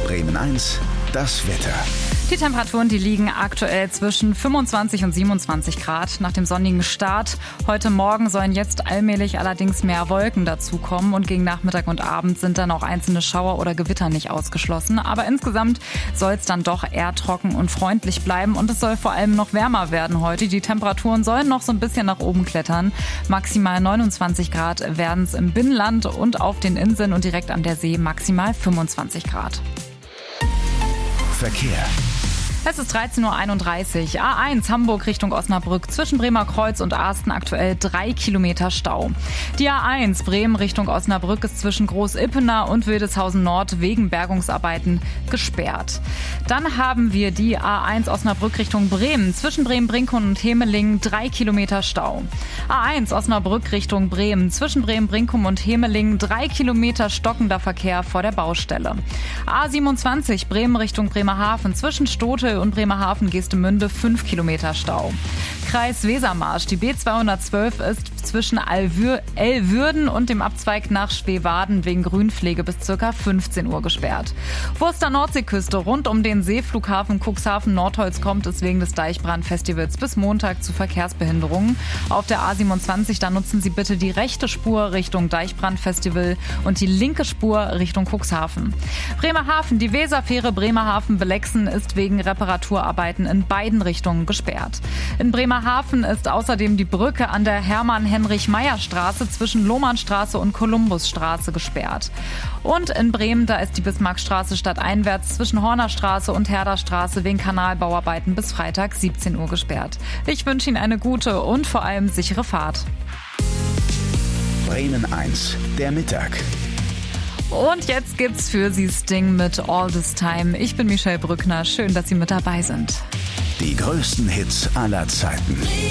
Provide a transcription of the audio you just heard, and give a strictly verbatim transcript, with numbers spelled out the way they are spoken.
Bremen eins, das Wetter. Die Temperaturen, die liegen aktuell zwischen fünfundzwanzig und siebenundzwanzig Grad nach dem sonnigen Start. Heute Morgen sollen jetzt allmählich allerdings mehr Wolken dazukommen und gegen Nachmittag und Abend sind dann auch einzelne Schauer oder Gewitter nicht ausgeschlossen. Aber insgesamt soll es dann doch eher trocken und freundlich bleiben und es soll vor allem noch wärmer werden heute. Die Temperaturen sollen noch so ein bisschen nach oben klettern. Maximal neunundzwanzig Grad werden es im Binnenland und auf den Inseln und direkt an der See maximal fünfundzwanzig Grad. Verkehr. Es ist dreizehn Uhr einunddreißig. A eins Hamburg Richtung Osnabrück. Zwischen Bremer Kreuz und Asten aktuell drei Kilometer Stau. Die A eins Bremen Richtung Osnabrück ist zwischen Groß-Ippener und Wildeshausen Nord wegen Bergungsarbeiten gesperrt. Dann haben wir die A eins Osnabrück Richtung Bremen. Zwischen Bremen-Brinkum und Hemelingen drei Kilometer Stau. A eins Osnabrück Richtung Bremen. Zwischen Bremen-Brinkum und Hemelingen drei Kilometer stockender Verkehr vor der Baustelle. A siebenundzwanzig Bremen Richtung Bremerhaven. Zwischen Stote und Bremerhaven-Geestemünde fünf Kilometer Stau. Kreis Wesermarsch. Die B zweihundertzwölf ist zwischen Elwür- Elwürden und dem Abzweig nach Schweewaden wegen Grünpflege bis ca. fünfzehn Uhr gesperrt. Wurster Nordseeküste rund um den Seeflughafen Cuxhaven-Nordholz kommt es wegen des Deichbrandfestivals bis Montag zu Verkehrsbehinderungen. Auf der A siebenundzwanzig, da nutzen Sie bitte die rechte Spur Richtung Deichbrandfestival und die linke Spur Richtung Cuxhaven. Bremerhaven. Die Weserfähre Bremerhaven-Belexen ist wegen Reparaturarbeiten in beiden Richtungen gesperrt. In Bremerhaven ist außerdem die Brücke an der Hermann-Heinrich-Meyer-Straße zwischen Lohmannstraße und Kolumbusstraße gesperrt. Und in Bremen, da ist die Bismarckstraße stadteinwärts zwischen Hornerstraße und Herderstraße wegen Kanalbauarbeiten bis Freitag siebzehn Uhr gesperrt. Ich wünsche Ihnen eine gute und vor allem sichere Fahrt. Bremen eins, der Mittag. Und jetzt gibt's für Sie Sting mit All This Time. Ich bin Michelle Brückner. Schön, dass Sie mit dabei sind. Die größten Hits aller Zeiten.